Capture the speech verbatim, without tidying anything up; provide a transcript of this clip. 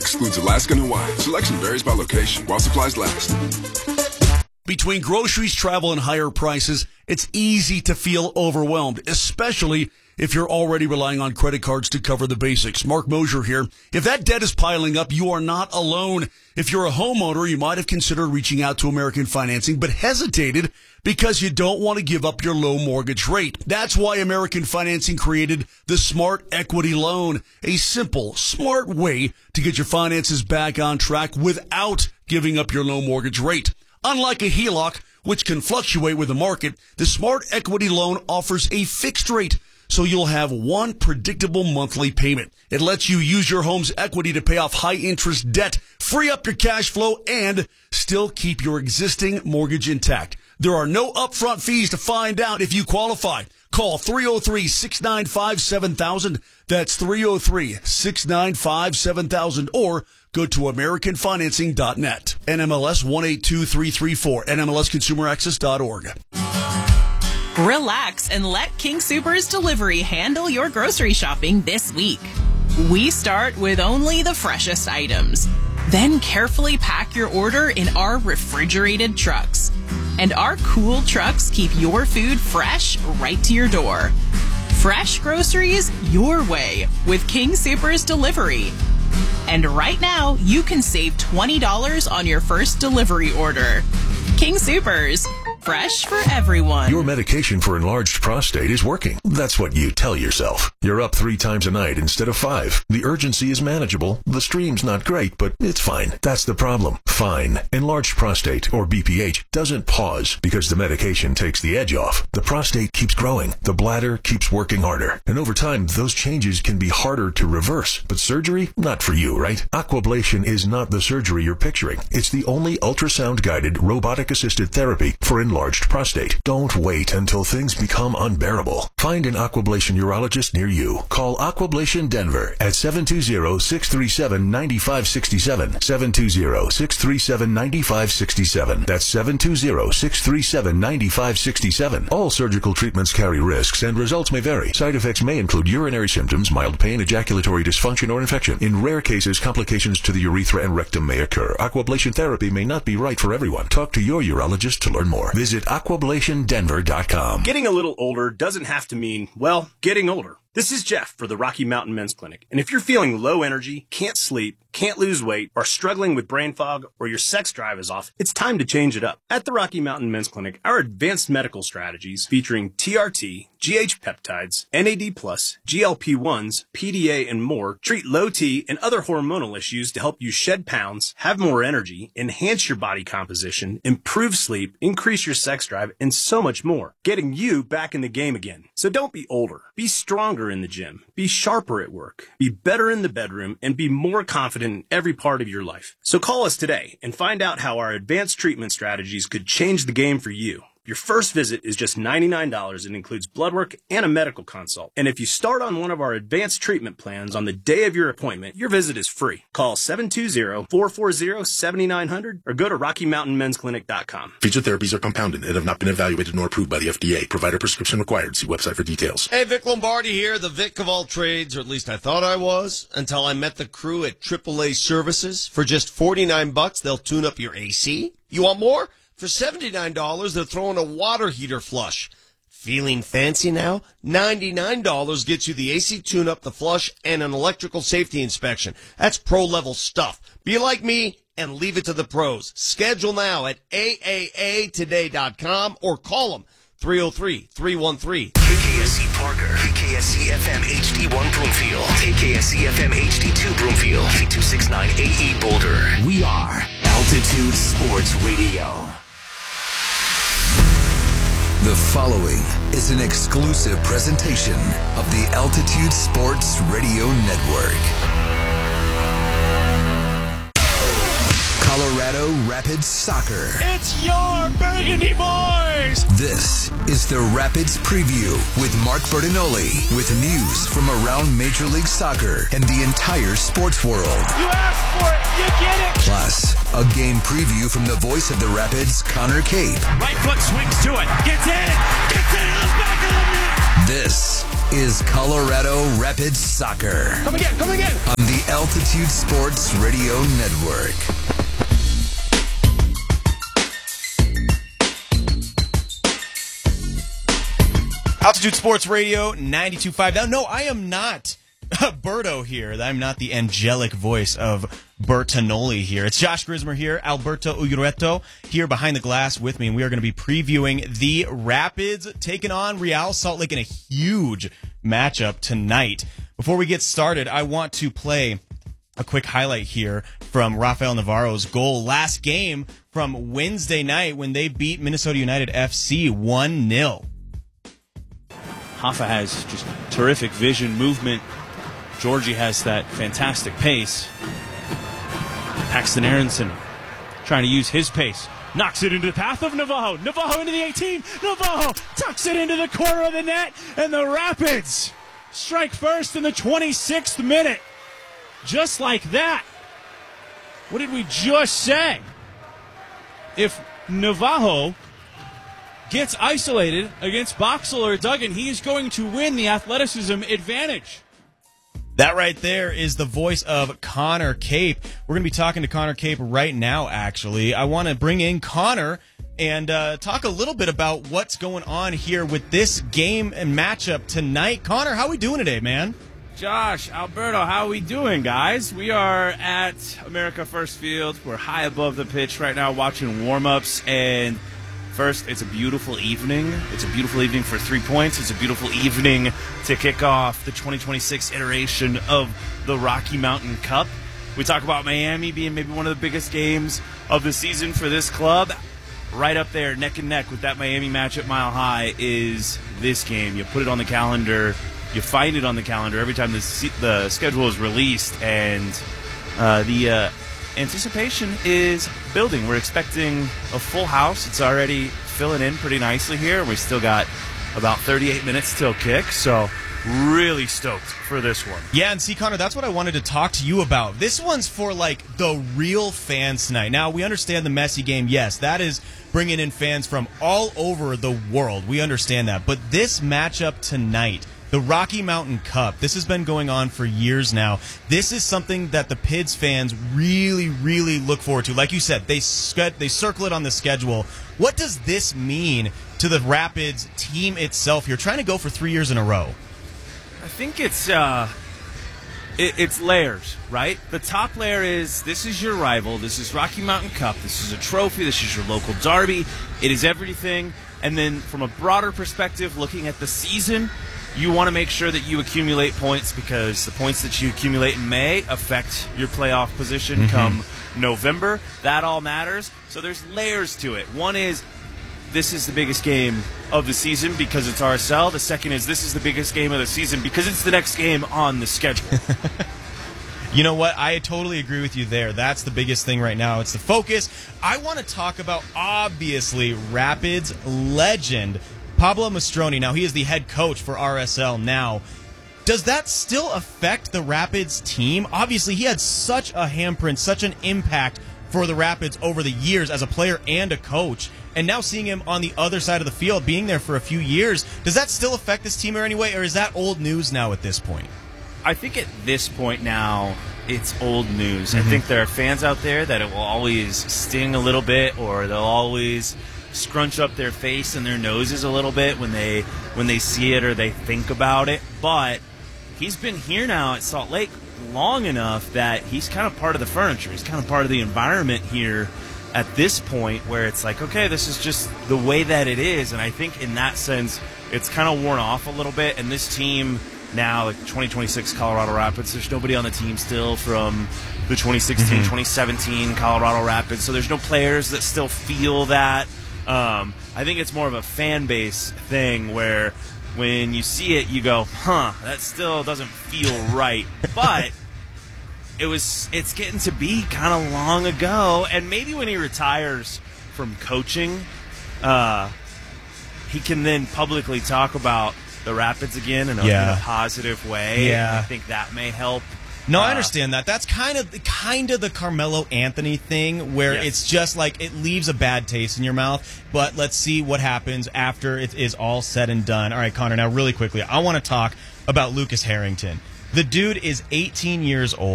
Excludes Alaska and Hawaii. Selection varies by location while supplies last. Between groceries, travel, and higher prices, it's easy to feel overwhelmed, especially if you're already relying on credit cards to cover the basics. Mark Mosier here. If that debt is piling up, you are not alone. If you're a homeowner, you might have considered reaching out to American Financing, but hesitated because you don't want to give up your low mortgage rate. That's why American Financing created the Smart Equity Loan, a simple, smart way to get your finances back on track without giving up your low mortgage rate. Unlike a H E L O C, which can fluctuate with the market, the Smart Equity Loan offers a fixed rate, so you'll have one predictable monthly payment. It lets you use your home's equity to pay off high-interest debt, free up your cash flow, and still keep your existing mortgage intact. There are no upfront fees to find out if you qualify. Call three oh three, six nine five, seven thousand. That's three oh three, six nine five, seven thousand. Or go to American Financing dot net. N M L S one eight two three three four. N M L S Consumer Access dot org. Relax and let King Soopers Delivery handle your grocery shopping this week. We start with only the freshest items. Then carefully pack your order in our refrigerated trucks. And our cool trucks keep your food fresh right to your door. Fresh groceries your way with King Soopers Delivery. And right now, you can save twenty dollars on your first delivery order. King Soopers. Fresh for everyone. Your medication for enlarged prostate is working. That's what you tell yourself. You're up three times a night instead of five. The urgency is manageable. The stream's not great, but it's fine. That's the problem. Fine. Enlarged prostate, or B P H, doesn't pause because the medication takes the edge off. The prostate keeps growing. The bladder keeps working harder. And over time, those changes can be harder to reverse. But surgery? Not for you, right? Aquablation is not the surgery you're picturing. It's the only ultrasound-guided, robotic-assisted therapy for enlarged prostate. Don't wait until things become unbearable. Find an Aquablation urologist near you. Call Aquablation Denver at seven two zero, six three seven, nine five six seven, seven two zero, six three seven, nine five six seven. That's seven two zero, six three seven, nine five six seven. All surgical treatments carry risks and results may vary. Side effects may include urinary symptoms, mild pain, ejaculatory dysfunction, or infection. In rare cases, complications to the urethra and rectum may occur. Aquablation therapy may not be right for everyone. Talk to your urologist to learn more. Visit aquablation denver dot com. Getting a little older doesn't have to mean, well, getting older. This is Jeff for the Rocky Mountain Men's Clinic. And if you're feeling low energy, can't sleep, can't lose weight, are struggling with brain fog, or your sex drive is off, it's time to change it up. At the Rocky Mountain Men's Clinic, our advanced medical strategies featuring T R T, G H peptides, N A D plus, G L P ones, P D A, and more treat low T and other hormonal issues to help you shed pounds, have more energy, enhance your body composition, improve sleep, increase your sex drive, and so much more. Getting you back in the game again. So don't be older. Be stronger in the gym. Be sharper at work. Be better in the bedroom, and be more confident in every part of your life. So call us today and find out how our advanced treatment strategies could change the game for you. Your first visit is just ninety-nine dollars and includes blood work and a medical consult. And if you start on one of our advanced treatment plans on the day of your appointment, your visit is free. Call seven two zero, four four zero, seven nine zero zero or go to rocky mountain men's clinic dot com. Featured therapies are compounded and have not been evaluated nor approved by the F D A. Provider prescription required. See website for details. Hey, Vic Lombardi here, the Vic of all trades, or at least I thought I was, until I met the crew at triple A Services. For just forty-nine bucks, they'll tune up your A C. You want more? For seventy-nine dollars, they're throwing a water heater flush. Feeling fancy now? ninety-nine dollars gets you the A C tune-up, the flush, and an electrical safety inspection. That's pro-level stuff. Be like me and leave it to the pros. Schedule now at A A A today dot com or call them three oh three, three one three. K K S C Parker, K K S C F M H D one Broomfield, K K S C F M H D two Broomfield, K two sixty-nine A E Boulder. We are Altitude Sports Radio. The following is an exclusive presentation of the Altitude Sports Radio Network. Colorado Rapids Soccer. It's your Burgundy boys! This is the Rapids Preview with Mark Bertinoli, with news from around Major League Soccer and the entire sports world. You asked for it, you get it! Plus, a game preview from the voice of the Rapids, Connor Cape. Right foot swings to it, gets in, gets in on the back of the net! This is Colorado Rapids Soccer. Come again, come again. On the Altitude Sports Radio Network. Altitude Sports Radio ninety-two point five. Now, no, I am not Berto here. I'm not the angelic voice of Bertonoli here. It's Josh Grismer here, Alberto Ugureto here behind the glass with me, and we are going to be previewing the Rapids taking on Real Salt Lake in a huge matchup tonight. Before we get started, I want to play a quick highlight here from Rafael Navarro's goal last game from Wednesday night when they beat Minnesota United F C one nil. Hoffa has just terrific vision, movement. Georgie has that fantastic pace. Paxton Aronson trying to use his pace. Knocks it into the path of Navajo. Navajo into the eighteen. Navajo tucks it into the corner of the net. And the Rapids strike first in the twenty-sixth minute. Just like that. What did we just say? If Navajo gets isolated against Boxall or Duggan, he is going to win the athleticism advantage. That right there is the voice of Connor Cape. We're going to be talking to Connor Cape right now, actually. I want to bring in Connor and uh, talk a little bit about what's going on here with this game and matchup tonight. Connor, how we doing today, man? Josh, Alberto, how are we doing, guys? We are at America First Field. We're high above the pitch right now watching warm-ups, and first, it's a beautiful evening. It's a beautiful evening for three points. It's a beautiful evening to kick off the twenty twenty-six iteration of the Rocky Mountain Cup. We talk about Miami being maybe one of the biggest games of the season for this club. Right up there, neck and neck with that Miami match at Mile High is this game. You put it on the calendar. You find it on the calendar every time the, the schedule is released, and uh, the uh, anticipation is building. We're expecting a full house. It's already filling in pretty nicely here. We still got about thirty-eight minutes till kick, so really stoked for this one. Yeah, and see, Connor, that's what I wanted to talk to you about. This one's for, like, the real fans tonight. Now, we understand the Messi game. Yes, that is bringing in fans from all over the world. We understand that. But this matchup tonight, the Rocky Mountain Cup, this has been going on for years now. This is something that the P I D S fans really, really look forward to. Like you said, they they circle it on the schedule. What does this mean to the Rapids team itself? You're trying to go for three years in a row. I think it's uh, it, it's layers, right? The top layer is this is your rival. This is Rocky Mountain Cup. This is a trophy. This is your local derby. It is everything. And then from a broader perspective, looking at the season, you want to make sure that you accumulate points because the points that you accumulate in May affect your playoff position mm-hmm. come November. That all matters. So there's layers to it. One is this is the biggest game of the season because it's R S L. The second is this is the biggest game of the season because it's the next game on the schedule. You know what? I totally agree with you there. That's the biggest thing right now. It's the focus. I want to talk about, obviously, Rapids legend Pablo Mastroni. Now, he is the head coach for R S L now. Does that still affect the Rapids team? Obviously, he had such a handprint, such an impact for the Rapids over the years as a player and a coach. And now seeing him on the other side of the field, being there for a few years, does that still affect this team in any way, or is that old news now at this point? I think at this point now, it's old news. Mm-hmm. I think there are fans out there that it will always sting a little bit, or they'll always scrunch up their face and their noses a little bit when they when they see it or they think about it. But he's been here now at Salt Lake long enough that he's kind of part of the furniture. He's kind of part of the environment here at this point where it's like, okay, this is just the way that it is. And I think in that sense, it's kind of worn off a little bit. And this team now, like twenty twenty-six Colorado Rapids, there's nobody on the team still from the twenty sixteen, twenty seventeen Colorado Rapids. So there's no players that still feel that. Um, I think it's more of a fan base thing where when you see it, you go, huh, that still doesn't feel right. But it was, it's getting to be kind of long ago. And maybe when he retires from coaching, uh, he can then publicly talk about the Rapids again in a, yeah. in a positive way. Yeah. I think that may help No, Uh, I understand that. That's kind of kind of the Carmelo Anthony thing, where Yes. it's just like it leaves a bad taste in your mouth. But let's see what happens after it is all said and done. All right, Connor. Now, really quickly, I want to talk about Lucas Harrington. The dude is eighteen years old.